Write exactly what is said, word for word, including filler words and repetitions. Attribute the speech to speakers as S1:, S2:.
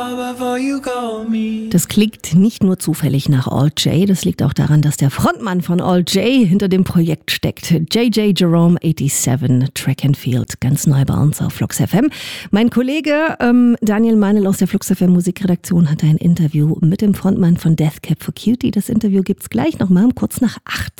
S1: Das klingt nicht nur zufällig nach Alt J, das liegt auch daran, dass der Frontmann von Alt J hinter dem Projekt steckt. J J Jerome siebenundachtzig, Track and Field, ganz neu bei uns auf Flux F M. Mein Kollege ähm, Daniel Meinl aus der Flux F M Musikredaktion hatte ein Interview mit dem Frontmann von Death Cab for Cutie. Das Interview gibt's gleich nochmal um kurz nach acht.